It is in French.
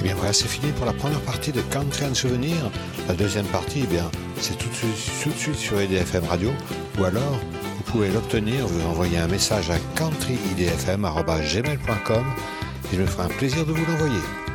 Et bien voilà, c'est fini pour la première partie de Country and Souvenir. La deuxième partie, c'est tout de suite sur IDFM Radio, ou alors vous pouvez l'obtenir, vous envoyez un message à countryidfm@gmail.com et je me ferai un plaisir de vous l'envoyer.